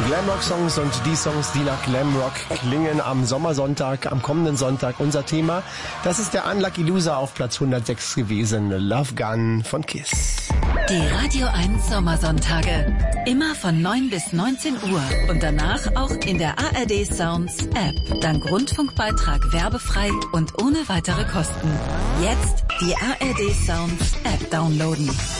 Glamrock-Songs und die Songs, die nach Glamrock klingen am Sommersonntag, am kommenden Sonntag. Unser Thema, das ist der Unlucky Loser auf Platz 106 gewesen, Love Gun von Kiss. Die Radio 1 Sommersonntage. Immer von 9 bis 19 Uhr und danach auch in der ARD Sounds App. Dank Rundfunkbeitrag werbefrei und ohne weitere Kosten. Jetzt die ARD Sounds App downloaden.